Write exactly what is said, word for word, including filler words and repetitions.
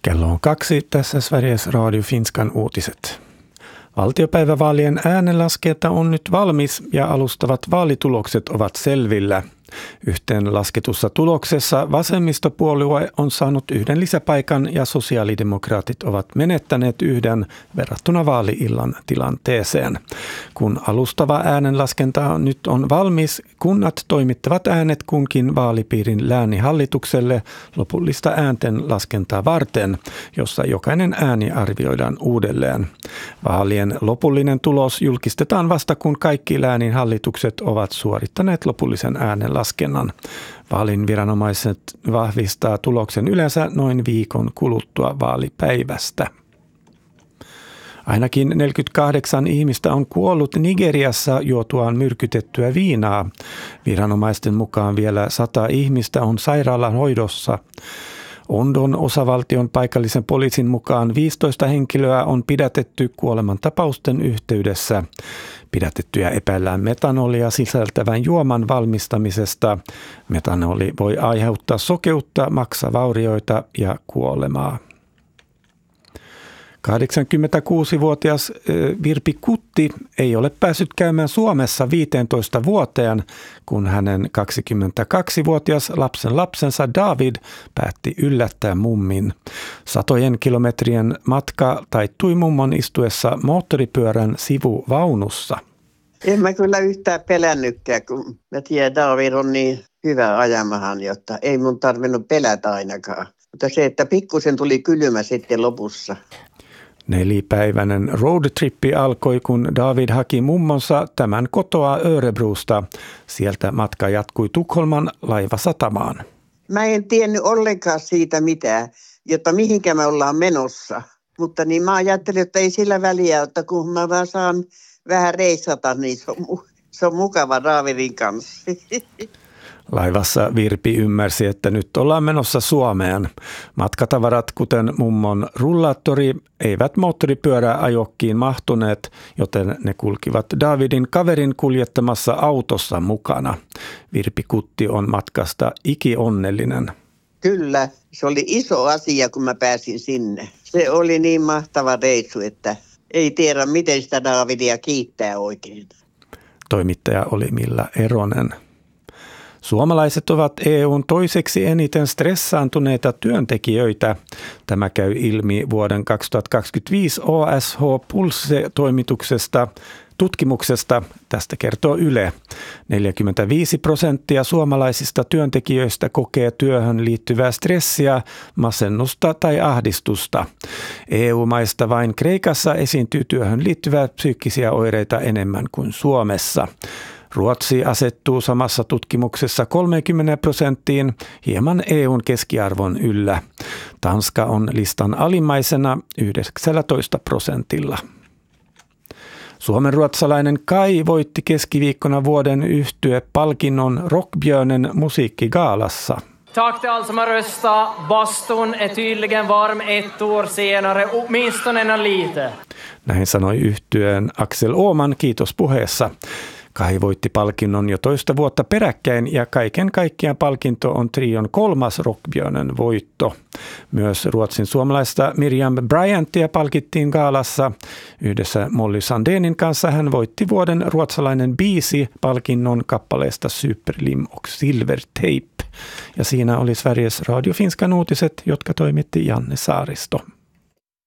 Kello on kaksi, tässä Sveriges Radio Finskan uutiset. Valtiopäivävaalien äänenlaskenta on nyt valmis ja alustavat vaalitulokset ovat selvillä. Yhteen lasketussa tuloksessa vasemmistopuolue on saanut yhden lisäpaikan ja sosiaalidemokraatit ovat menettäneet yhden verrattuna vaali-illan tilanteeseen. Kun alustava äänenlaskenta nyt on valmis, kunnat toimittavat äänet kunkin vaalipiirin läänihallitukselle lopullista äänten laskentaa varten, jossa jokainen ääni arvioidaan uudelleen. Vaalien lopullinen tulos julkistetaan vasta, kun kaikki lääninhallitukset ovat suorittaneet lopullisen äänen laskennan. Vaalin viranomaiset vahvistaa tuloksen yleensä noin viikon kuluttua vaalipäivästä. Ainakin neljäkymmentäkahdeksan ihmistä on kuollut Nigeriassa juotuaan myrkytettyä viinaa. Viranomaisten mukaan vielä sata ihmistä on sairaalan hoidossa. Ondon osavaltion paikallisen poliisin mukaan viisitoista henkilöä on pidätetty kuolemantapausten yhteydessä. Pidätettyjä epäillään metanolia sisältävän juoman valmistamisesta. Metanoli voi aiheuttaa sokeutta, maksavaurioita ja kuolemaa. kahdeksankymmentäkuusivuotias Virpi Kutti ei ole päässyt käymään Suomessa viisitoista vuoteen, kun hänen kaksikymmentäkaksivuotias lapsen lapsensa David päätti yllättää mummin. Satojen kilometrien matka taittui mummon istuessa moottoripyörän sivuvaunussa. En mä kyllä yhtään pelännytkään, kun mä tiedän, David on niin hyvä ajamahan, jotta ei mun tarvinnut pelätä ainakaan. Mutta se, että pikkusen tuli kylmä sitten lopussa. Nelipäiväinen roadtrippi alkoi, kun David haki mummonsa tämän kotoa Örebrosta. Sieltä matka jatkui Tukholman laivasatamaan. Mä en tiennyt ollenkaan siitä mitään, jotta mihinkä me ollaan menossa. Mutta niin mä ajattelin, että ei sillä väliä, että kun mä vaan saan vähän reissata, niin se on, se on mukava Davidin kanssa. Laivassa Virpi ymmärsi, että nyt ollaan menossa Suomeen. Matkatavarat, kuten mummon rullaattori, eivät moottoripyöräajokkiin mahtuneet, joten ne kulkivat Davidin kaverin kuljettamassa autossa mukana. Virpi Kutti on matkasta ikionnellinen. Kyllä, se oli iso asia, kun mä pääsin sinne. Se oli niin mahtava reissu, että ei tiedä, miten sitä Davidia kiittää oikein. Toimittaja oli Milla Eronen. Suomalaiset ovat E U:n toiseksi eniten stressaantuneita työntekijöitä. Tämä käy ilmi vuoden kaksituhattakaksikymmentäviisi O S H-Pulse-toimituksesta tutkimuksesta. Tästä kertoo Yle. neljäkymmentäviisi prosenttia suomalaisista työntekijöistä kokee työhön liittyvää stressiä, masennusta tai ahdistusta. E U-maista vain Kreikassa esiintyy työhön liittyvää psyykkisiä oireita enemmän kuin Suomessa. Ruotsi asettuu samassa tutkimuksessa kolmekymmentä prosenttiin, hieman E U:n keskiarvon yllä. Tanska on listan alimmaisena yhdeksäntoista prosentilla. Suomenruotsalainen Kai voitti keskiviikkona vuoden yhtye-palkinnon Rockbjörnen musiikkigaalassa. Tack till alla som har röstat. Bastun är tydligen varm ett år senare, åtminstone en lite. Näin sanoi yhtyeen Axel Åman kiitospuheessa. Kai voitti palkinnon jo toista vuotta peräkkäin ja kaiken kaikkiaan palkinto on trion kolmas Rockbjörnen voitto. Myös ruotsin suomalaista Miriam Bryantia palkittiin gaalassa. Yhdessä Molly Sandénin kanssa hän voitti vuoden ruotsalainen biisi palkinnon kappaleesta Superlim och Silvertape. Ja siinä oli Sveriges Radio Finskan uutiset, jotka toimitti Janne Saaristo.